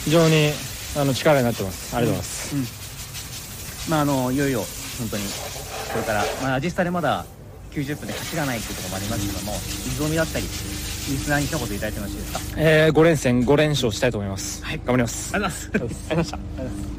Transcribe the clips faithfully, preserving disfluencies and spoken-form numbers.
非常にあの力になってます。ありがとうございます。 うんうん、まああのいよいよ本当にこれから、まあ、実際でまだきゅうじゅっぷんで勝ちがないっていうところもありますけども、意気込みだったりリスナーに一言いただいてもよろしいですか？ えー、ご連戦ご連勝したいと思います。 はい、 頑張ります。 ありがとうございます。ありがとうございました。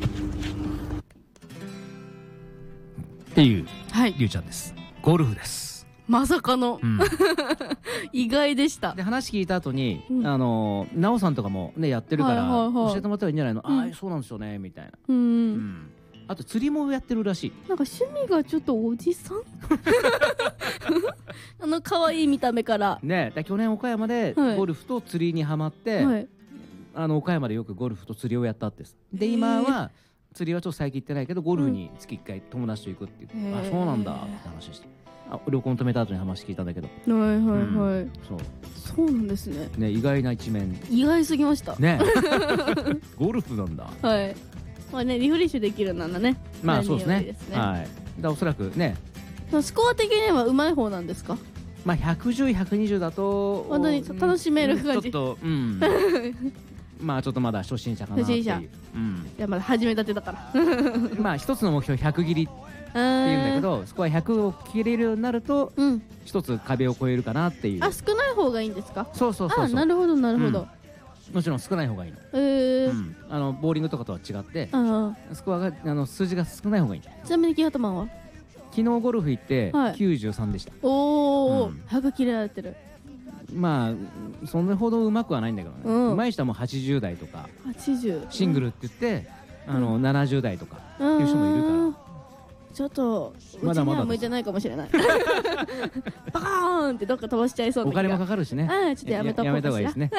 っていう、 はい、 りゅうちゃんです。ゴルフです。 まさかの、 うん、 意外でした。 で話聞いた後に、 うん、 あの奈緒さんとかもねやってるから、はいはいはい、教えてもらったらいいんじゃないの、うん、ああそうなんですよねみたいな、 うん、 うん、あと釣りもやってるらしい。 なんか趣味がちょっとおじさんあの可愛い見た目からね。だ去年岡山でゴルフと釣りにハマって、はい、あの岡山でよくゴルフと釣りをやったって。で今は釣りはちょっと最近行ってないけどゴルフに月いっかい友達と行くっていう、あそうなんだって話して、あ旅行止めた後に話聞いたんだけど、 はいはいはい、うん、そうそうなんですね。 ね意外な一面。 意外すぎましたねゴルフなんだ。 はい、まあね、リフレッシュできるならね。 まあそうですね。はい。だおそらくね。 スコア的には上手い方なんですか？ まあひゃくじゅう、ひゃくにじゅうだと本当に楽しめる感じ。 ちょっとうん。まあちょっとまだ初心者かなっていう。初心者。うん。 いやまだ始めたてだから。 まあ一つの目標ひゃく切りっていうんだけど、スコアひゃくを切れるようになると一つ壁を越えるかなっていう。 あ少ない方がいいんですか？ そうそうそう。 あなるほどなるほど。 もちろん少ない方がいいの。 えーうん、 あのボーリングとかとは違ってスコアがあの数字が少ない方がいい。 ちなみにキハトマンは昨日ゴルフ行ってきゅうじゅうさんでした。 おお、ひゃく切れられてる。 まあそれほどうまくはないんだけどね、うん、上手い人はもうはちじゅうだいとかはちじゅうシングルって言って、うん、あのななじゅうだいとかいう人もいるから、 ちょっとうちには向いてないかもしれない。バカーンってどっか飛ばしちゃいそうな気が。 お金もかかるしね。 あちょっとやめた方がいいですね。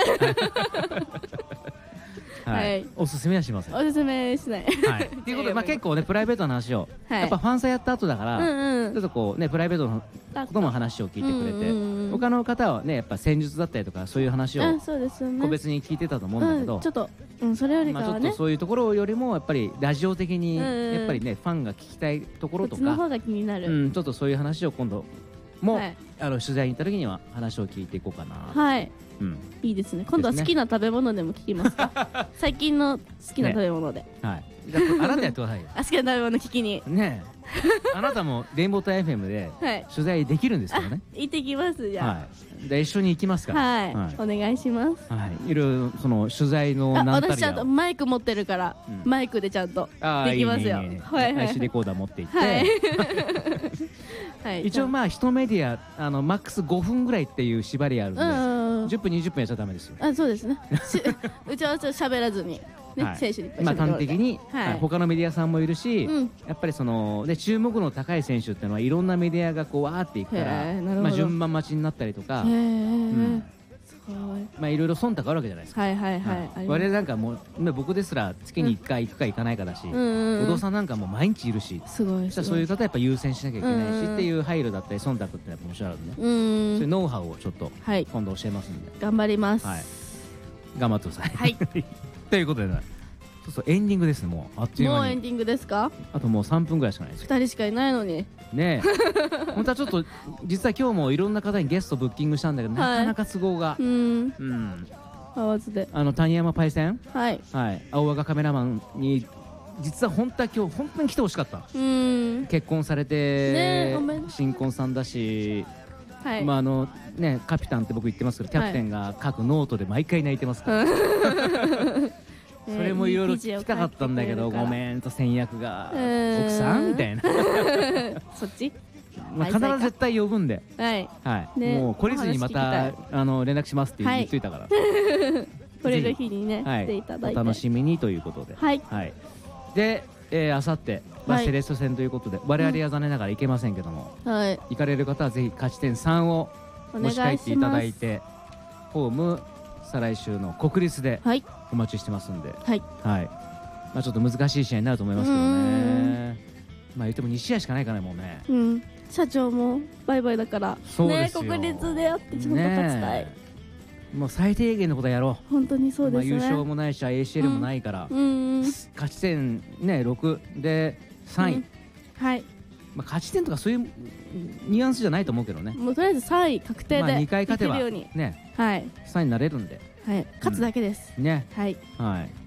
はい、おすすめはしません。 おすすめしない。 はい。っていうことで、まあ結構ねプライベートな話を、やっぱファンサやった後だから、ちょっとこうねプライベートのことも話を聞いてくれて、他の方はねやっぱ戦術だったりとかそういう話を個別に聞いてたと思うんだけど、 ちょっとそれよりかはね、 まあちょっとそういうところよりもやっぱりラジオ的にやっぱりねファンが聞きたいところとか、 その方が気になる。 うんちょっとそういう話を今度もあの取材に行った時には話を聞いていこうかな。 はい。うん、いいですね。今度は好きな食べ物でも聞きますか？最近の好きな食べ物で。 はい。あなたやってくださいよ。 あ好きな食べ物聞きに。 ねえ。あなたもレインボータイ エフエム で取材できるんですからね。 行ってきますじゃあ。 はい。で一緒に行きますから。 はい。お願いします。 はい。いろいろその取材の何たり。 私ちゃんとマイク持ってるからマイクでちゃんとできますよ。 はいはい。アイシーレコーダー持って行って。一応まあ一メディアあのマックスごふんぐらいっていう縛りあるんで。じゅっぷんにじゅっぷんやっちゃダメですよ。 あ、そうですね。うちはちょっと喋らずにね、選手にまあ端的に他のメディアさんもいるし、やっぱりそのね注目の高い選手っていうのはいろんなメディアがこうわーっていくから、まあ順番待ちになったりとか、まあいろいろ忖度あるわけじゃないですか。 はいはいはい。 我々なんかもう僕ですら月にいっかい行くか行かないかだし、お父さんなんかも毎日いるし、 すごい。 そういう方はやっぱ優先しなきゃいけないしっていう配慮だったり忖度ってやっぱ面白いのでね。そういうノウハウをちょっと今度教えますんで。 頑張ります。 頑張ってください。 はい。 ということでね。そうそうエンディングですもうあっという間に。 もうエンディングですか？ あともうさんぷんぐらいしかないです。 ふたりしかいないのに。 ねえ。本当はちょっと実は今日もいろんな方にゲストブッキングしたんだけどなかなか都合が。うん。うん。 合わずで。 あの谷山パイセン。 はい。 はい。青若カメラマンに実は本当は今日本当に来てほしかった。うん。結婚されて新婚さんだし。はい。まああのねカピタンって僕言ってますけどキャプテンが書くノートで毎回泣いてますから。それもいろいろ聞きたかったんだけどごめんと先約が奥さんみたいな。 そっち必ず絶対呼ぶんで、 はいはい、もう懲りずにまたあの連絡しますって言っといたから、 来れる日にね来ていただいてお楽しみにということで、 はい、 であさってセレッソ戦ということで我々は残念ながら行けませんけども、行かれる方はぜひ勝ち点さんを持ち帰っていただいてホーム再来週の国立でお待ちしてますんで、はいはい、まあちょっと難しい試合になると思いますけどね。まあ言ってもに試合しかないからねもうね。うん。 社長もバイバイだからね国立でやってちょっと勝ちたい。 もう最低限のことやろう。 本当にそうですね。 優勝もないし エーシーエル もないから、勝ち点ねろくでさんい。はい。まあ勝ち点とかそういうニュアンスじゃないと思うけどね。 もうとりあえずさんい確定でにかい勝てばねさんいになれるんで。 はい。勝つだけです。ね。はい。はい。